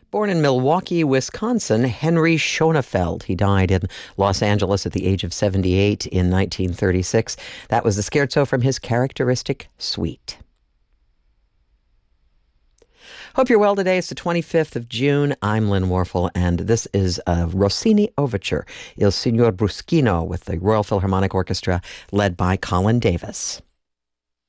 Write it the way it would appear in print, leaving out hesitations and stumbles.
Born in Milwaukee, Wisconsin, Henry Schonefeld. He died in Los Angeles at the age of 78 in 1936. That was the scherzo from his characteristic suite. Hope you're well today. It's the 25th of June. I'm Lynn Warfel, and this is a Rossini overture, Il Signor Bruschino, with the Royal Philharmonic Orchestra, led by Colin Davis.